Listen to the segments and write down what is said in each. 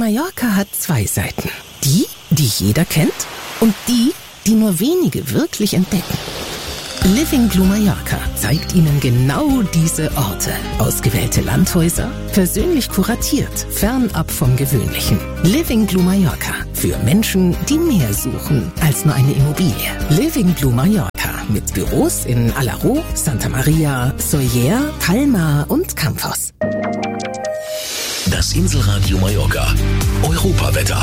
Mallorca hat zwei Seiten. Die jeder kennt und die nur wenige wirklich entdecken. Living Blue Mallorca zeigt Ihnen genau diese Orte. Ausgewählte Landhäuser, persönlich kuratiert, fernab vom Gewöhnlichen. Living Blue Mallorca für Menschen, die mehr suchen als nur eine Immobilie. Living Blue Mallorca mit Büros in Alaró, Santa Maria, Sóller, Palma und Campos. Das Inselradio Mallorca. Europawetter.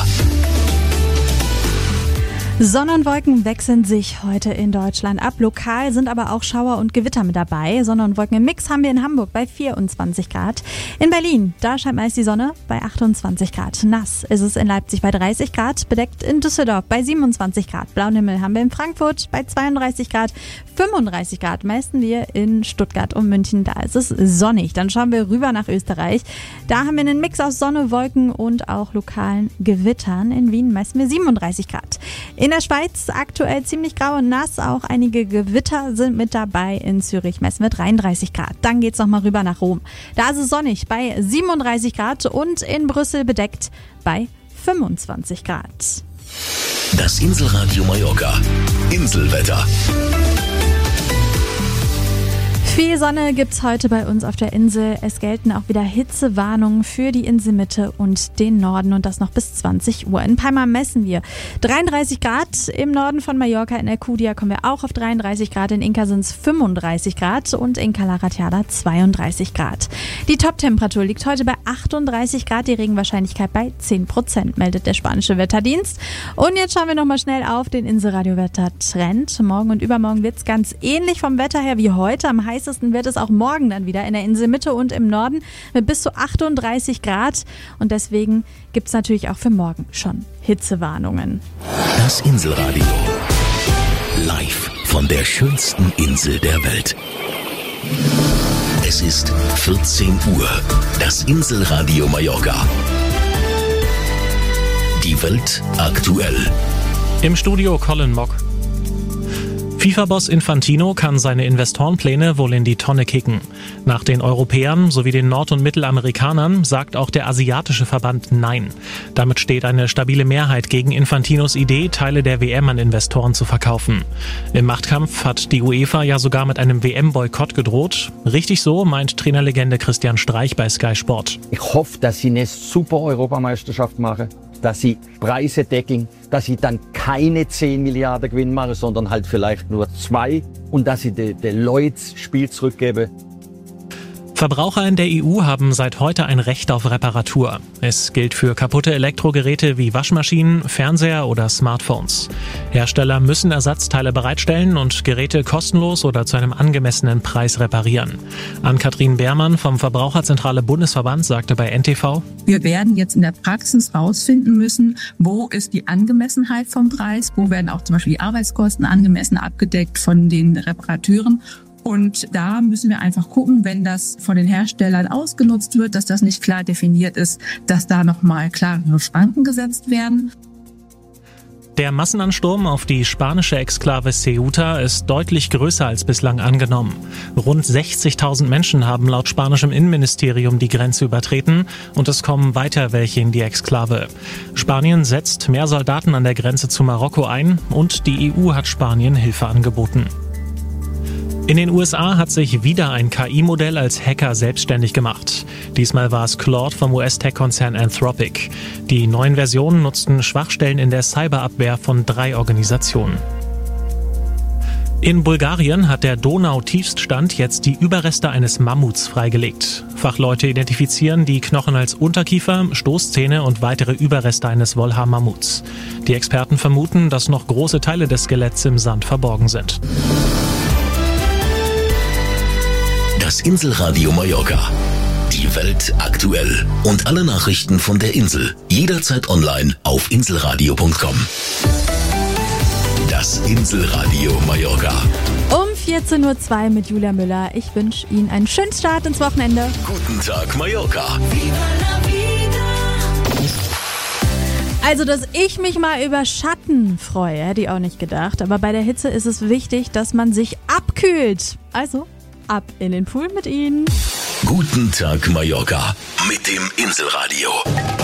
Sonne und Wolken wechseln sich heute in Deutschland ab. Lokal sind aber auch Schauer und Gewitter mit dabei. Sonne und Wolken im Mix haben wir in Hamburg bei 24 Grad. In Berlin, da scheint meist die Sonne bei 28 Grad. Nass ist es in Leipzig bei 30 Grad. Bedeckt in Düsseldorf bei 27 Grad. Blauen Himmel haben wir in Frankfurt bei 32 Grad. 35 Grad meisten wir in Stuttgart und München. Da ist es sonnig. Dann schauen wir rüber nach Österreich. Da haben wir einen Mix aus Sonne, Wolken und auch lokalen Gewittern. In Wien meisten wir 37 Grad. In der Schweiz aktuell ziemlich grau und nass, auch einige Gewitter sind mit dabei. In Zürich messen wir 33 Grad. Dann geht's nochmal rüber nach Rom. Da ist es sonnig bei 37 Grad und in Brüssel bedeckt bei 25 Grad. Das Inselradio Mallorca. Inselwetter. Viel Sonne gibt's heute bei uns auf der Insel. Es gelten auch wieder Hitzewarnungen für die Inselmitte und den Norden und das noch bis 20 Uhr. In Palma messen wir 33 Grad. Im Norden von Mallorca in Alcudia kommen wir auch auf 33 Grad. In Inca sind es 35 Grad und in Cala Ratjada 32 Grad. Die Top-Temperatur liegt heute bei 38 Grad. Die Regenwahrscheinlichkeit bei 10%, meldet der spanische Wetterdienst. Und jetzt schauen wir nochmal schnell auf den Inselradio-Wetter-Trend. Morgen und übermorgen wird's ganz ähnlich vom Wetter her wie heute. Am heißesten wird es auch morgen dann wieder in der Inselmitte und im Norden mit bis zu 38 Grad. Und deswegen gibt es natürlich auch für morgen schon Hitzewarnungen. Das Inselradio. Live von der schönsten Insel der Welt. Es ist 14 Uhr. Das Inselradio Mallorca. Die Welt aktuell. Im Studio Colin Mock. FIFA-Boss Infantino kann seine Investorenpläne wohl in die Tonne kicken. Nach den Europäern sowie den Nord- und Mittelamerikanern sagt auch der asiatische Verband Nein. Damit steht eine stabile Mehrheit gegen Infantinos Idee, Teile der WM an Investoren zu verkaufen. Im Machtkampf hat die UEFA ja sogar mit einem WM-Boykott gedroht. Richtig so, meint Trainerlegende Christian Streich bei Sky Sport. Ich hoffe, dass sie eine super Europameisterschaft machen, dass sie Preise decken, dass sie dann keine 10 Milliarden Gewinn machen, sondern halt vielleicht nur 2 und dass sie den Leuten Spiel zurückgeben. Verbraucher in der EU haben seit heute ein Recht auf Reparatur. Es gilt für kaputte Elektrogeräte wie Waschmaschinen, Fernseher oder Smartphones. Hersteller müssen Ersatzteile bereitstellen und Geräte kostenlos oder zu einem angemessenen Preis reparieren. Ann-Kathrin Beermann vom Verbraucherzentrale Bundesverband sagte bei NTV: Wir werden jetzt in der Praxis rausfinden müssen, wo ist die Angemessenheit vom Preis, wo werden auch zum Beispiel die Arbeitskosten angemessen abgedeckt von den Reparateuren. Und da müssen wir einfach gucken, wenn das von den Herstellern ausgenutzt wird, dass das nicht klar definiert ist, dass da nochmal klarere Schranken gesetzt werden. Der Massenansturm auf die spanische Exklave Ceuta ist deutlich größer als bislang angenommen. Rund 60.000 Menschen haben laut spanischem Innenministerium die Grenze übertreten und es kommen weiter welche in die Exklave. Spanien setzt mehr Soldaten an der Grenze zu Marokko ein und die EU hat Spanien Hilfe angeboten. In den USA hat sich wieder ein KI-Modell als Hacker selbstständig gemacht. Diesmal war es Claude vom US-Tech-Konzern Anthropic. Die neuen Versionen nutzten Schwachstellen in der Cyberabwehr von 3 Organisationen. In Bulgarien hat der Donau-Tiefstand jetzt die Überreste eines Mammuts freigelegt. Fachleute identifizieren die Knochen als Unterkiefer, Stoßzähne und weitere Überreste eines Wollhaar-Mammuts. Die Experten vermuten, dass noch große Teile des Skeletts im Sand verborgen sind. Das Inselradio Mallorca. Die Welt aktuell. Und alle Nachrichten von der Insel. Jederzeit online auf inselradio.com. Das Inselradio Mallorca. Um 14.02 Uhr mit Julia Müller. Ich wünsche Ihnen einen schönen Start ins Wochenende. Guten Tag, Mallorca. Also, dass ich mich mal über Schatten freue, hätte ich auch nicht gedacht. Aber bei der Hitze ist es wichtig, dass man sich abkühlt. Also, ab in den Pool mit Ihnen. Guten Tag, Mallorca. Mit dem Inselradio.